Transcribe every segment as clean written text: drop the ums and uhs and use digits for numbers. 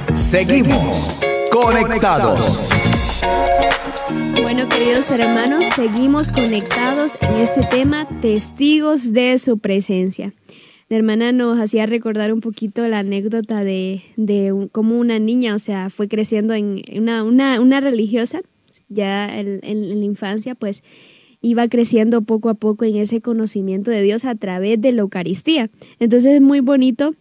Seguimos conectados. Bueno, queridos hermanos, seguimos conectados en este tema, testigos de su presencia. La hermana nos hacía recordar un poquito la anécdota de cómo una niña, o sea, fue creciendo en una religiosa, ya en la infancia, pues iba creciendo poco a poco en ese conocimiento de Dios a través de la Eucaristía. Entonces es muy bonito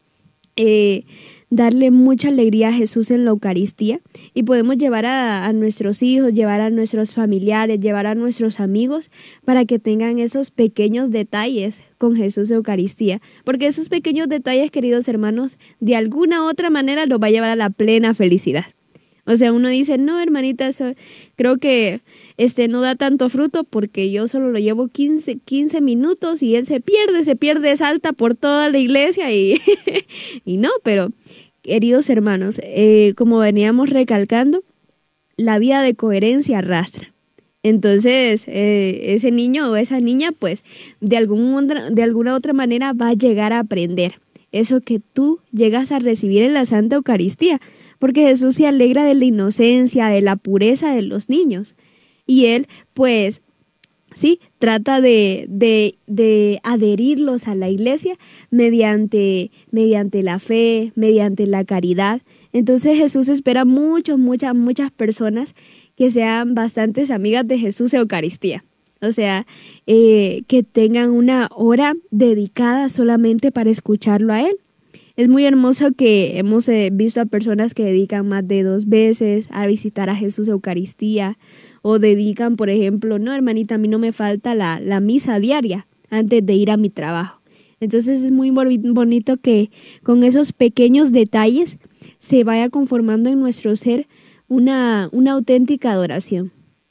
darle mucha alegría a Jesús en la Eucaristía, y podemos llevar a nuestros hijos, llevar a nuestros familiares, llevar a nuestros amigos para que tengan esos pequeños detalles con Jesús de Eucaristía, porque esos pequeños detalles, queridos hermanos, de alguna u otra manera los va a llevar a la plena felicidad. O sea, uno dice, no, hermanita, eso, creo que no da tanto fruto porque yo solo lo llevo 15 minutos y él se pierde, salta por toda la iglesia y, y no, pero queridos hermanos, como veníamos recalcando, la vida de coherencia arrastra. Entonces, ese niño o esa niña, pues, de alguna otra manera va a llegar a aprender eso que tú llegas a recibir en la Santa Eucaristía, porque Jesús se alegra de la inocencia, de la pureza de los niños. Y Él, pues, sí, trata de adherirlos a la iglesia mediante la fe, mediante la caridad. Entonces Jesús espera muchas personas que sean bastantes amigas de Jesús Eucaristía. O sea, que tengan una hora dedicada solamente para escucharlo a Él. Es muy hermoso que hemos visto a personas que dedican más de 2 veces a visitar a Jesús Eucaristía, o dedican, por ejemplo, no, hermanita, a mí no me falta la misa diaria antes de ir a mi trabajo. Entonces es muy bonito que con esos pequeños detalles se vaya conformando en nuestro ser una auténtica adoración.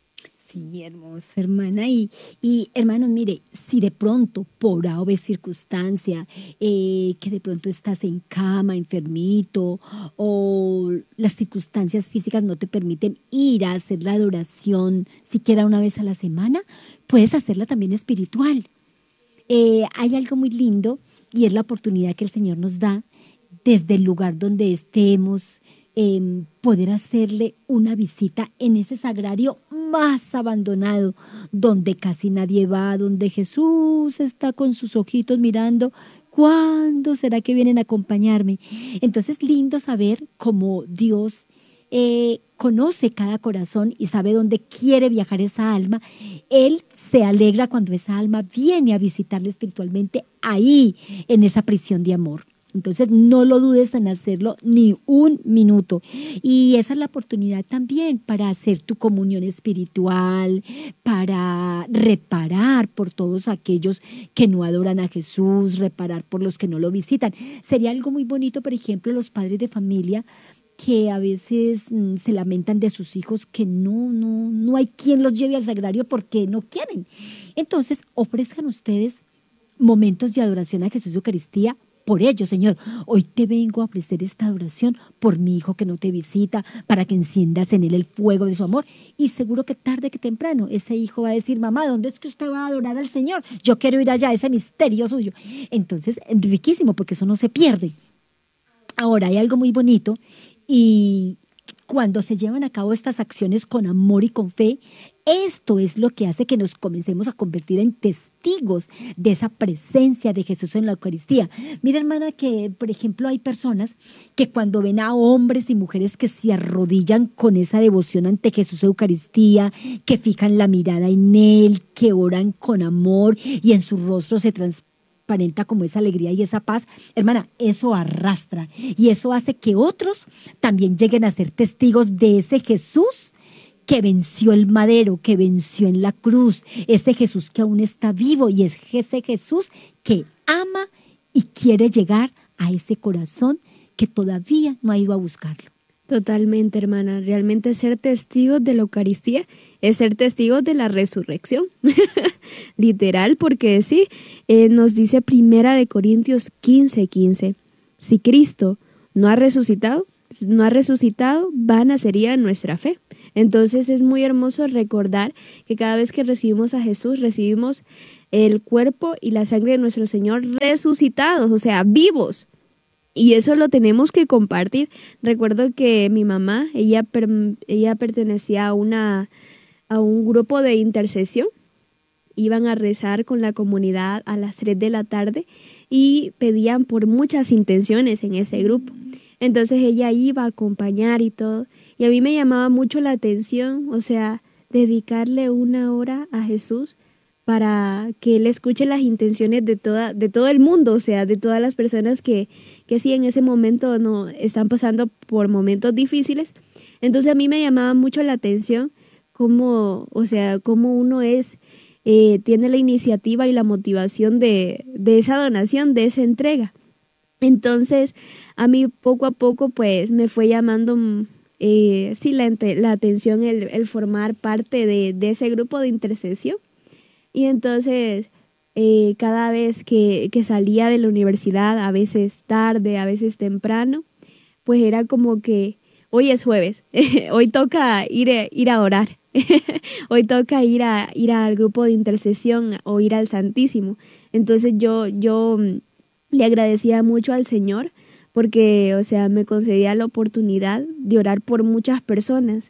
Sí, hermoso, hermana. Y hermanos, mire, si de pronto, por A o B circunstancia, que de pronto estás en cama, enfermito, o las circunstancias físicas no te permiten ir a hacer la adoración siquiera una vez a la semana, puedes hacerla también espiritual. Hay algo muy lindo y es la oportunidad que el Señor nos da desde el lugar donde estemos, poder hacerle una visita en ese sagrario más abandonado, donde casi nadie va, donde Jesús está con sus ojitos mirando, ¿cuándo será que vienen a acompañarme? Entonces, lindo saber cómo Dios conoce cada corazón y sabe dónde quiere viajar esa alma. Él se alegra cuando esa alma viene a visitarle espiritualmente ahí, en esa prisión de amor. Entonces, no lo dudes en hacerlo ni un minuto. Y esa es la oportunidad también para hacer tu comunión espiritual, para reparar por todos aquellos que no adoran a Jesús, reparar por los que no lo visitan. Sería algo muy bonito, por ejemplo, los padres de familia que a veces se lamentan de sus hijos que no hay quien los lleve al sagrario porque no quieren. Entonces, ofrezcan ustedes momentos de adoración a Jesús de Eucaristía. Por ello, Señor, hoy te vengo a ofrecer esta adoración por mi hijo que no te visita, para que enciendas en él el fuego de su amor. Y seguro que tarde que temprano ese hijo va a decir, mamá, ¿dónde es que usted va a adorar al Señor? Yo quiero ir allá, ese misterio suyo. Entonces, riquísimo, porque eso no se pierde. Ahora, hay algo muy bonito, y cuando se llevan a cabo estas acciones con amor y con fe, esto es lo que hace que nos comencemos a convertir en testigos de esa presencia de Jesús en la Eucaristía. Mira, hermana, que por ejemplo hay personas que cuando ven a hombres y mujeres que se arrodillan con esa devoción ante Jesús Eucaristía, que fijan la mirada en Él, que oran con amor y en su rostro se transparenta como esa alegría y esa paz, hermana, eso arrastra y eso hace que otros también lleguen a ser testigos de ese Jesús que venció el madero, que venció en la cruz, ese Jesús que aún está vivo, y es ese Jesús que ama y quiere llegar a ese corazón que todavía no ha ido a buscarlo. Totalmente, hermana. Realmente ser testigos de la Eucaristía es ser testigos de la resurrección. Literal, porque sí, nos dice 1 Corintios 15:15. Si Cristo no ha resucitado, vana sería nuestra fe. Entonces es muy hermoso recordar que cada vez que recibimos a Jesús, recibimos el cuerpo y la sangre de nuestro Señor resucitados, o sea, vivos. Y eso lo tenemos que compartir. Recuerdo que mi mamá, ella pertenecía a un grupo de intercesión. Iban a rezar con la comunidad a las 3 de la tarde y pedían por muchas intenciones en ese grupo. Entonces ella iba a acompañar y todo. Y a mí me llamaba mucho la atención, o sea, dedicarle 1 hora a Jesús para que Él escuche las intenciones de todo el mundo, o sea, de todas las personas que sí en ese momento no están pasando por momentos difíciles. Entonces a mí me llamaba mucho la atención cómo uno tiene la iniciativa y la motivación de esa donación, de esa entrega. Entonces, a mí poco a poco, pues, me fue llamando la atención el formar parte de ese grupo de intercesión. Y entonces, cada vez que salía de la universidad, a veces tarde, a veces temprano, pues era como que hoy es jueves, hoy toca ir a orar. Hoy toca ir al grupo de intercesión o ir al Santísimo. Entonces yo le agradecía mucho al Señor porque, o sea, me concedía la oportunidad de orar por muchas personas.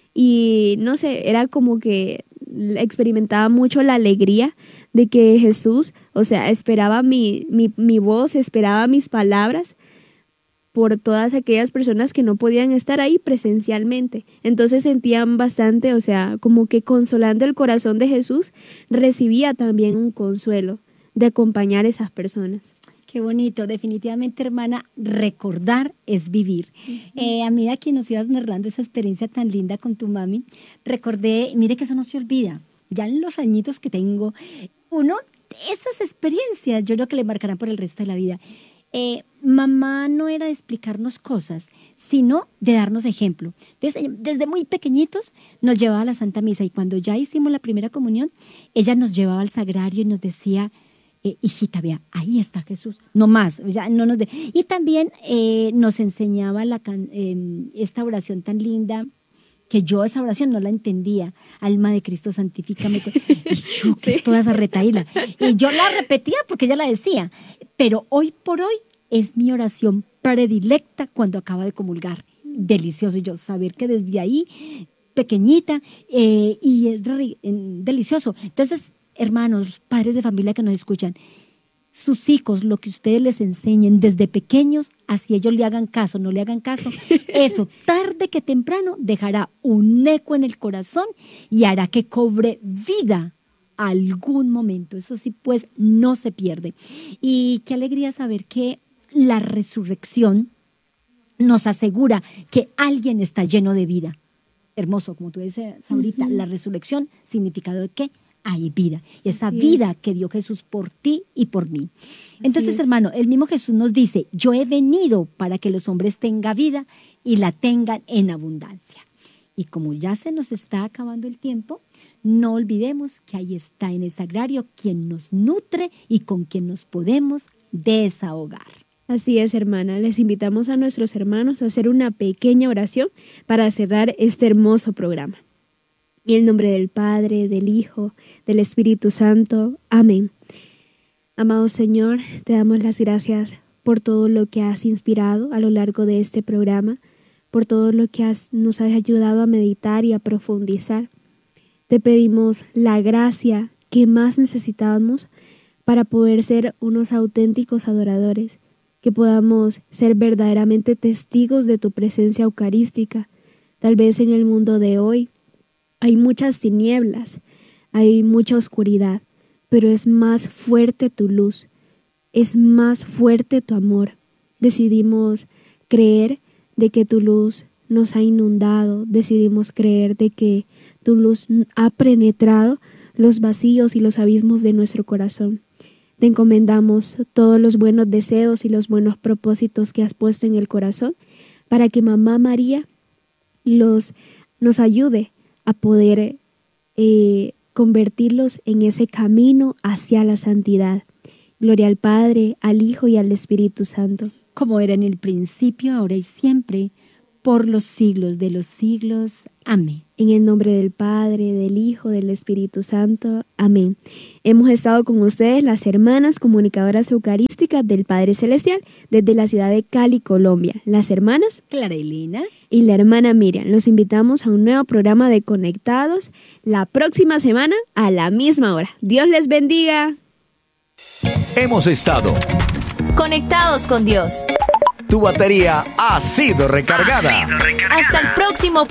Y no sé, era como que experimentaba mucho la alegría de que Jesús, o sea, esperaba mi voz, esperaba mis palabras por todas aquellas personas que no podían estar ahí presencialmente. Entonces sentían bastante, o sea, como que consolando el corazón de Jesús, recibía también un consuelo de acompañar a esas personas. Qué bonito, definitivamente, hermana, recordar es vivir. A medida que nos ibas narrando esa experiencia tan linda con tu mami, recordé, mire que eso no se olvida, ya en los añitos que tengo, estas experiencias yo creo que le marcarán por el resto de la vida. Mamá no era de explicarnos cosas, sino de darnos ejemplo. Desde muy pequeñitos nos llevaba a la Santa Misa y cuando ya hicimos la primera comunión, ella nos llevaba al sagrario y nos decía, hijita, vea, ahí está Jesús, no más, ya no nos Y también nos enseñaba esta oración tan linda, que yo esa oración no la entendía. Alma de Cristo, santifícame. Y yo, que es toda esa retaíla. Y yo la repetía porque ella la decía. Pero hoy por hoy es mi oración predilecta cuando acaba de comulgar. Delicioso. Y yo saber que desde ahí, pequeñita, y es delicioso. Entonces, hermanos, padres de familia que nos escuchan, sus hijos, lo que ustedes les enseñen desde pequeños, así ellos le hagan caso, no le hagan caso, eso tarde que temprano dejará un eco en el corazón y hará que cobre vida algún momento. Eso sí, pues no se pierde. Y qué alegría saber que la resurrección nos asegura que alguien está lleno de vida. Hermoso, como tú dices ahorita, la resurrección, significado de qué? Hay vida. Y esa vida que dio Jesús por ti y por mí. Entonces, hermano, el mismo Jesús nos dice, yo he venido para que los hombres tengan vida y la tengan en abundancia. Y como ya se nos está acabando el tiempo, no olvidemos que ahí está en el sagrario quien nos nutre y con quien nos podemos desahogar. Así es, hermana. Les invitamos a nuestros hermanos a hacer una pequeña oración para cerrar este hermoso programa. En el nombre del Padre, del Hijo, del Espíritu Santo. Amén. Amado Señor, te damos las gracias por todo lo que has inspirado a lo largo de este programa, por todo lo que nos has ayudado a meditar y a profundizar. Te pedimos la gracia que más necesitamos para poder ser unos auténticos adoradores, que podamos ser verdaderamente testigos de tu presencia eucarística. Tal vez en el mundo de hoy hay muchas tinieblas, hay mucha oscuridad, pero es más fuerte tu luz, es más fuerte tu amor. Decidimos creer de que tu luz nos ha inundado, decidimos creer de que tu luz ha penetrado los vacíos y los abismos de nuestro corazón. Te encomendamos todos los buenos deseos y los buenos propósitos que has puesto en el corazón para que Mamá María nos ayude a poder convertirlos en ese camino hacia la santidad. Gloria al Padre, al Hijo y al Espíritu Santo. Como era en el principio, ahora y siempre, por los siglos de los siglos. Amén. En el nombre del Padre, del Hijo, del Espíritu Santo. Amén. Hemos estado con ustedes las hermanas comunicadoras eucarísticas del Padre Celestial desde la ciudad de Cali, Colombia. Las hermanas Clara Elena. y la hermana Miriam. Los invitamos a un nuevo programa de Conectados la próxima semana a la misma hora. Dios les bendiga. Hemos estado. Conectados con Dios. Tu batería ha sido recargada. Hasta el próximo